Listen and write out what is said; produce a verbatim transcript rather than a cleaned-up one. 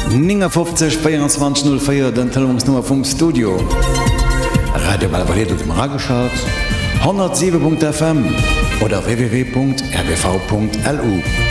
fünfzig vierundzwanzig null vier den Telefonsnummer vom Studio. Radio Balvaret und Marageschaut, hundertsieben Punkt F M oder w w w Punkt r b v Punkt l u.